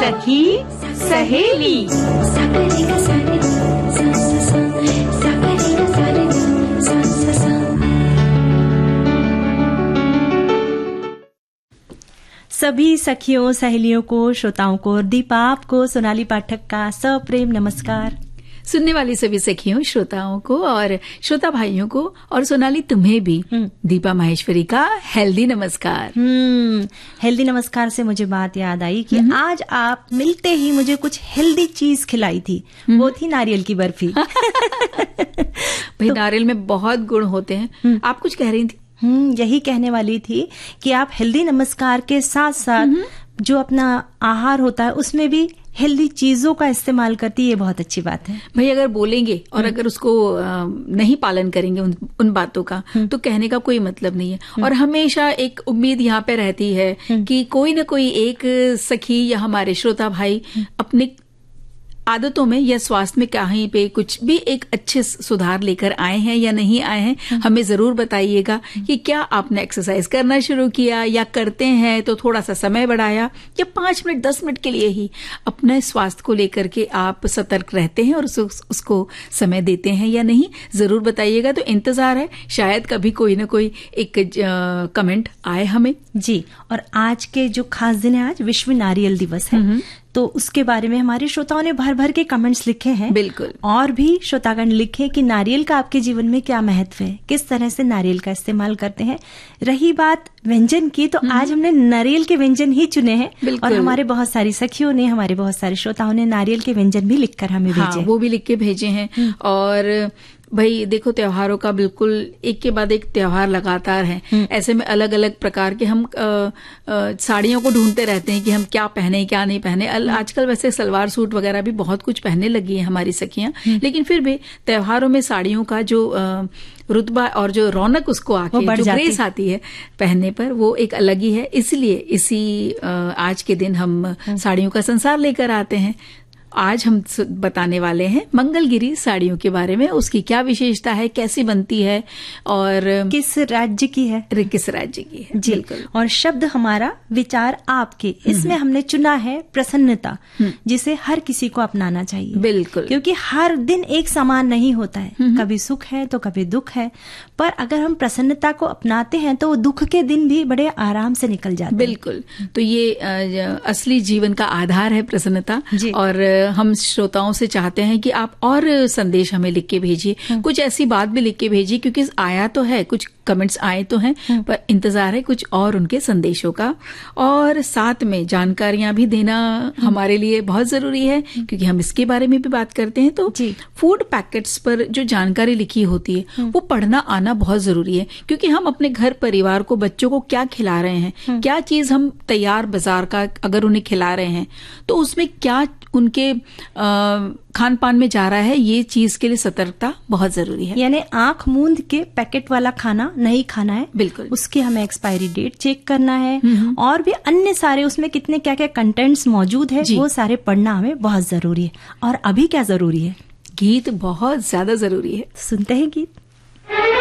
सखी सहेली। सभी सखियों सहेलियों को, श्रोताओं को और दीपा आपको, सोनाली पाठक का सप्रेम नमस्कार। सुनने वाली सभी सखियों, श्रोताओं को और श्रोता भाइयों को और सोनाली तुम्हें भी दीपा माहेश्वरी का हेल्दी नमस्कार। हेल्दी नमस्कार से मुझे बात याद आई कि आज आप मिलते ही मुझे कुछ हेल्दी चीज खिलाई थी। वो थी नारियल की बर्फी। भाई नारियल में बहुत गुण होते हैं। आप कुछ कह रही थी? यही कहने वाली थी कि आप हेल्दी नमस्कार के साथ साथ जो अपना आहार होता है उसमें भी हेल्दी चीजों का इस्तेमाल करती, ये बहुत अच्छी बात है। भाई अगर बोलेंगे और अगर उसको नहीं पालन करेंगे उन बातों का, तो कहने का कोई मतलब नहीं है। और हमेशा एक उम्मीद यहाँ पे रहती है कि कोई ना कोई एक सखी या हमारे श्रोता भाई अपने आदतों में या स्वास्थ्य में कहीं पे कुछ भी एक अच्छे सुधार लेकर आए हैं या नहीं आए हैं। हमें जरूर बताइएगा कि क्या आपने एक्सरसाइज करना शुरू किया या करते हैं तो थोड़ा सा समय बढ़ाया या 5 मिनट 10 मिनट के लिए ही अपने स्वास्थ्य को लेकर के आप सतर्क रहते हैं और उसको समय देते हैं या नहीं, जरूर बताइएगा। तो इंतजार है, शायद कभी कोई ना कोई एक कमेंट आए हमें। जी, और आज के जो खास दिन है, आज विश्व नारियल दिवस है, तो उसके बारे में हमारे श्रोताओं ने भर भर के कमेंट्स लिखे हैं। बिल्कुल। और भी श्रोतागण लिखे कि नारियल का आपके जीवन में क्या महत्व है, किस तरह से नारियल का इस्तेमाल करते हैं। रही बात व्यंजन की, तो आज हमने नारियल के व्यंजन ही चुने हैं और हमारे बहुत सारी सखियों ने, हमारे बहुत सारे श्रोताओं ने नारियल के व्यंजन भी लिखकर हमें भेजे। वो भी लिख के भेजे हैं। और भाई देखो, त्योहारों का बिल्कुल एक के बाद एक त्योहार लगातार है। ऐसे में अलग अलग प्रकार के हम साड़ियों को ढूंढते रहते हैं कि हम क्या पहने क्या नहीं पहने। आजकल वैसे सलवार सूट वगैरह भी बहुत कुछ पहनने लगी हैं हमारी सखियां, लेकिन फिर भी त्योहारों में साड़ियों का जो रुतबा और जो रौनक उसको आके जो ग्रेस आती है पहनने पर, वो एक अलग ही है। इसलिए इसी आज के दिन हम साड़ियों का संसार लेकर आते हैं। आज हम बताने वाले हैं मंगलगिरी साड़ियों के बारे में, उसकी क्या विशेषता है, कैसी बनती है और किस राज्य की है। किस राज्य की है जी। और शब्द हमारा, विचार आपके। इसमें हमने चुना है प्रसन्नता, जिसे हर किसी को अपनाना चाहिए। बिल्कुल, क्योंकि हर दिन एक समान नहीं होता है। कभी सुख है तो कभी दुख है, पर अगर हम प्रसन्नता को अपनाते हैं तो दुख के दिन भी बड़े आराम से निकल जाते हैं। बिल्कुल। तो ये असली जीवन का आधार है प्रसन्नता। और हम श्रोताओं से चाहते हैं कि आप और संदेश हमें लिख के भेजिए, कुछ ऐसी बात भी लिख के भेजिए, क्योंकि आया तो है, कुछ कमेंट्स आए तो हैं, पर इंतजार है कुछ और उनके संदेशों का। और साथ में जानकारियां भी देना हमारे लिए बहुत जरूरी है, क्योंकि हम इसके बारे में भी बात करते हैं। तो फूड पैकेट्स पर जो जानकारी लिखी होती है वो पढ़ना आना बहुत जरूरी है, क्योंकि हम अपने घर परिवार को, बच्चों को क्या खिला रहे हैं, क्या चीज हम तैयार बाजार का अगर उन्हें खिला रहे हैं तो उसमें क्या उनके खान पान में जा रहा है, ये चीज के लिए सतर्कता बहुत जरूरी है। यानी आंख मूंद के पैकेट वाला खाना नहीं खाना है। बिल्कुल। उसकी हमें एक्सपायरी डेट चेक करना है और भी अन्य सारे उसमें कितने क्या क्या कंटेंट्स मौजूद है, वो सारे पढ़ना हमें बहुत जरूरी है। और अभी क्या जरूरी है? गीत बहुत ज्यादा जरूरी है। सुनते हैं गीत।